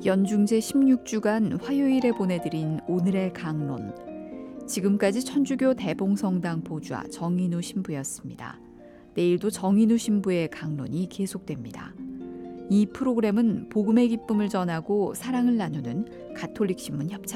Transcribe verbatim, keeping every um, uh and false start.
연중제 십육 주간 화요일에 보내드린 오늘의 강론. 지금까지 천주교 대봉성당 보좌 정인우 신부였습니다. 내일도 정인우 신부의 강론이 계속됩니다. 이 프로그램은 복음의 기쁨을 전하고 사랑을 나누는 가톨릭 신문 협찬